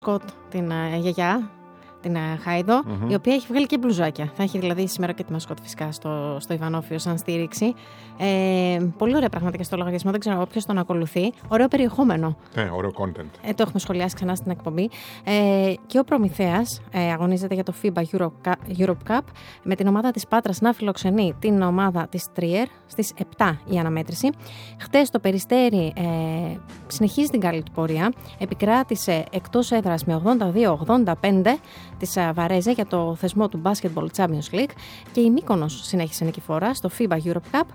Σκοτ, την γιαγιά, την Χάιδο, η οποία έχει βγάλει και μπλουζάκια. Θα έχει δηλαδή σήμερα και τη μασκότ φυσικά στο Ιβανόφιο σαν στήριξη. Πολύ ωραία πραγματικά στο λογαριασμό, δεν ξέρω όποιος τον ακολουθεί. Ωραίο περιεχόμενο. Ωραίο content. Το έχουμε σχολιάσει ξανά στην εκπομπή. Και ο Προμηθέας αγωνίζεται για το FIBA Europe Cup με την ομάδα της Πάτρας να φιλοξενεί την ομάδα της Trier στις 7 η αναμέτρηση. Χτες το Περιστέρι συνεχίζει την καλή του πορεία. Επικράτησε εκτός έδρας με 82-85 της Βαρέζε για το θεσμό του Basketball Champions League και η Μύκονος συνέχισε νικηφόρα στο FIBA Europe Cup.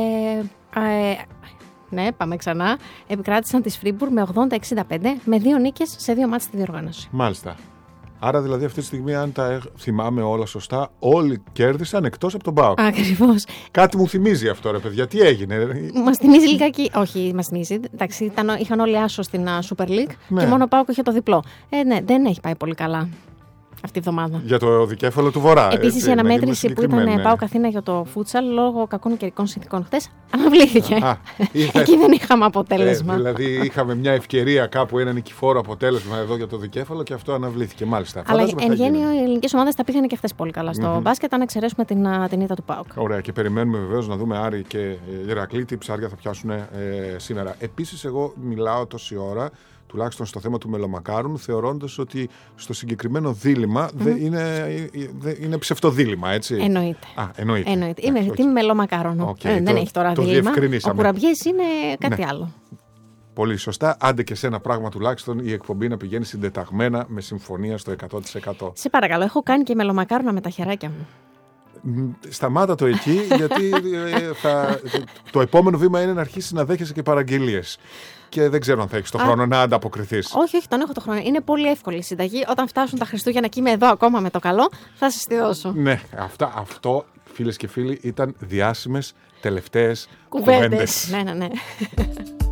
Ναι, πάμε ξανά. Επικράτησαν τις Φρίμπουργκ με 80-65 με 2 νίκες σε 2 μάτς στη διοργάνωση. Μάλιστα. Άρα δηλαδή αυτή τη στιγμή, αν τα θυμάμαι όλα σωστά, όλοι κέρδισαν εκτός από τον ΠΑΟΚ. Ακριβώς. Κάτι μου θυμίζει αυτό, ρε παιδιά. Τι έγινε? Μας θυμίζει λιγάκι. Όχι, μας θυμίζει. Εντάξει, είχαν όλοι άσο στην Super League και μόνο ο ΠΑΟΚ είχε το διπλό. Ναι, δεν έχει πάει πολύ καλά αυτή τη εβδομάδα. Για το δικέφαλο του Βορρά. Επίσης η αναμέτρηση που ήταν ΠΑΟΚ Αθήνα για το φούτσαλ λόγω κακών καιρικών συνθηκών χτες αναβλήθηκε. Εκεί δεν είχαμε αποτέλεσμα. Δηλαδή είχαμε μια ευκαιρία κάπου, ένα νικηφόρο αποτέλεσμα εδώ για το δικέφαλο και αυτό αναβλήθηκε. Μάλιστα. Αλλά εν γέννη οι ελληνικές ομάδες τα πήγανε και αυτές πολύ καλά στο μπάσκετ, αν εξαιρέσουμε την ήττα του ΠΑΟΚ. Ωραία, και περιμένουμε βεβαίως να δούμε Άρη και Ηρακλή τι ψάρια θα πιάσουν σήμερα. Επίσης, εγώ μιλάω τόση ώρα, τουλάχιστον στο θέμα του μελομακάρων, θεωρώντας ότι στο συγκεκριμένο δίλημμα είναι ψευτοδίλημμα, έτσι. Εννοείται. Είμαι team μελομακάρονο. Δεν έχει τώρα δίλημμα. Ο κουραμπιές είναι κάτι άλλο. Πολύ σωστά. Άντε και σε ένα πράγμα τουλάχιστον η εκπομπή να πηγαίνει συντεταγμένα με συμφωνία στο 100%. Σε παρακαλώ, έχω κάνει και μελομακάρονα με τα χεράκια μου. Σταμάτα το εκεί, γιατί το επόμενο βήμα είναι να αρχίσει να δέχεσαι και παραγγελίες. Και δεν ξέρω αν θα έχεις το χρόνο να ανταποκριθείς. Όχι, τον έχω το χρόνο. Είναι πολύ εύκολη η συνταγή. Όταν φτάσουν τα Χριστούγεννα και είμαι εδώ ακόμα με το καλό, θα σας τη δώσω. Ναι, αυτό, φίλες και φίλοι, ήταν διάσημες τελευταίες κουβέντες. Ναι.